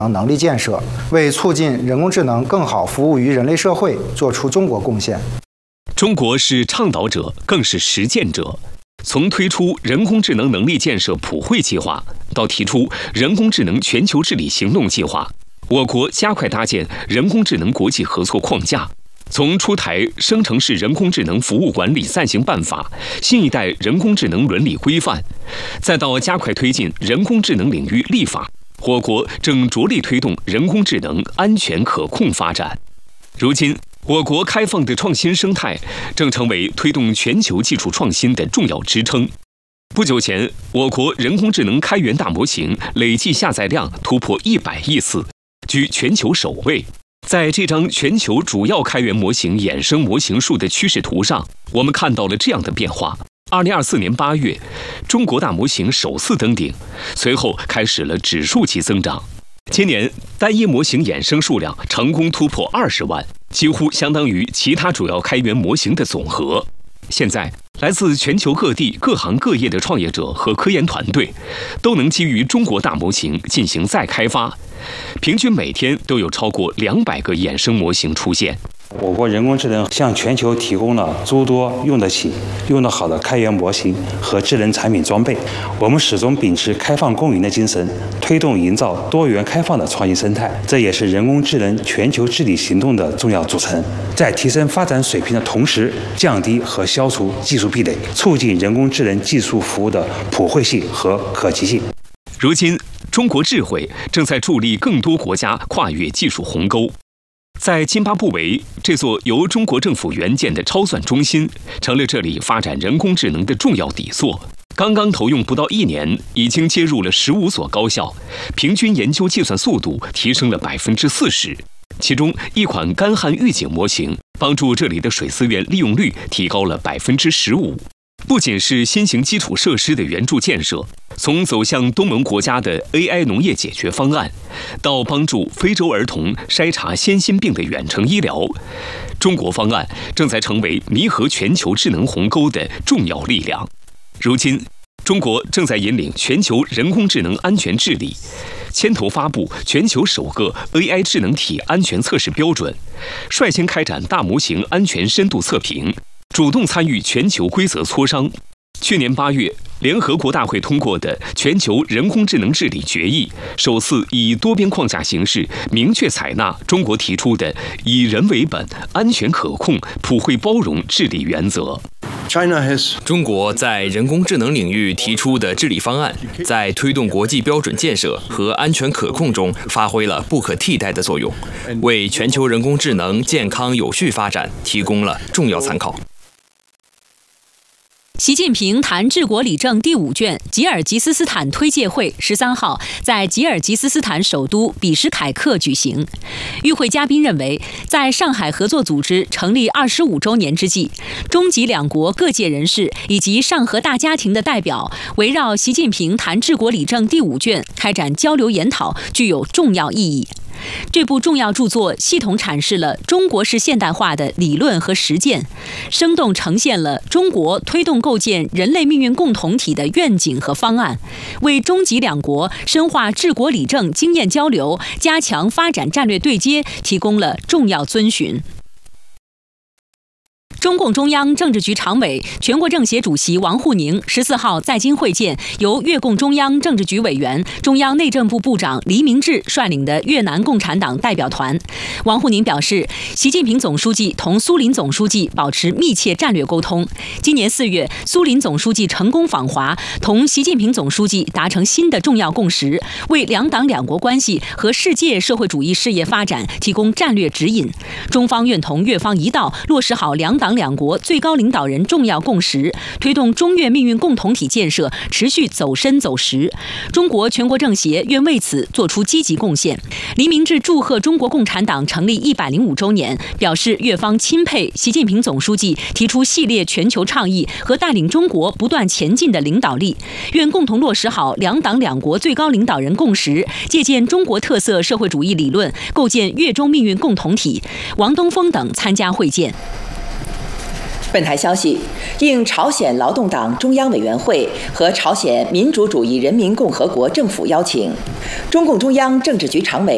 能力建设，为促进人工智能更好服务于人类社会做出中国贡献。 中国是倡导者，更是实践者。从推出人工智能能力建设普惠计划，到提出人工智能全球治理行动计划，我国加快搭建人工智能国际合作框架。从出台生成式人工智能服务管理暂行办法、新一代人工智能伦理规范，再到加快推进人工智能领域立法，我国正着力推动人工智能安全可控发展。如今，我国开放的创新生态正成为推动全球技术创新的重要支撑。不久前，我国人工智能开源大模型累计下载量突破100亿次，居全球首位。在这张全球主要开源模型衍生模型数的趋势图上，我们看到了这样的变化：2024年8月，中国大模型首次登顶，随后开始了指数级增长。今年单一模型衍生数量成功突破20万，几乎相当于其他主要开源模型的总和。现在，来自全球各地各行各业的创业者和科研团队，都能基于中国大模型进行再开发，平均每天都有超过200个衍生模型出现。 我国人工智能向全球提供了诸多用得起、用得好的开源模型和智能产品装备。我们始终秉持开放共赢的精神，推动营造多元开放的创新生态，这也是人工智能全球治理行动的重要组成。在提升发展水平的同时，降低和消除技术壁垒，促进人工智能技术服务的普惠性和可及性。 如今，中国智慧正在助力更多国家跨越技术鸿沟。在津巴布韦，这座由中国政府援建的超算中心，成了这里发展人工智能的重要底座。刚刚投用不到1年，已经接入了15所高校，平均研究计算速度提升了40%。其中，一款干旱预警模型帮助这里的水资源利用率提高了15%。不仅是新型基础设施的援助建设，从走向东盟国家的 AI 农业解决方案，到帮助非洲儿童筛查先心病的远程医疗，中国方案正在成为弥合全球智能鸿沟的重要力量。如今，中国正在引领全球人工智能安全治理，牵头发布全球首个 AI 智能体安全测试标准，率先开展大模型安全深度测评，主动参与全球规则磋商。去年8月，联合国大会通过的全球人工智能治理决议，首次以多边框架形式明确采纳中国提出的以人为本、安全可控、普惠包容治理原则。 中国在人工智能领域提出的治理方案，在推动国际标准建设和安全可控中发挥了不可替代的作用，为全球人工智能健康有序发展提供了重要参考。 习近平谈治国理政第5卷吉尔吉斯斯坦推介会13号在吉尔吉斯斯坦首都比什凯克举行。与会嘉宾认为，在上海合作组织成立25周年之际，中吉两国各界人士以及上合大家庭的代表围绕习近平谈治国理政第5卷开展交流研讨，具有重要意义。这部重要著作系统阐释了中国式现代化的理论和实践，生动呈现了中国推动构建人类命运共同体的愿景和方案，为中吉两国深化治国理政经验交流、加强发展战略对接提供了重要遵循。中共中央政治局常委、全国政协主席王沪宁14号在京会见由越共中央政治局委员、中央内政部部长黎明志率领的越南共产党代表团。王沪宁表示，习近平总书记同苏林总书记保持密切战略沟通。今年4月，苏林总书记成功访华，同习近平总书记达成新的重要共识，为两党两国关系和世界社会主义事业发展提供战略指引。中方愿同越方一道落实好两党两国最高领导人重要共识，推动中越命运共同体建设持续走深走实。中国全国政协愿为此做出积极贡献。黎明志祝贺中国共产党成立105周年，表示越方钦佩习近平总书记提出系列全球倡议和带领中国不断前进的领导力，愿共同落实好两党两国最高领导人共识，借鉴中国特色社会主义理论，构建越中命运共同体。王东峰等参加会见。 本台消息，应朝鲜劳动党中央委员会和朝鲜民主主义人民共和国政府邀请，中共中央政治局常委、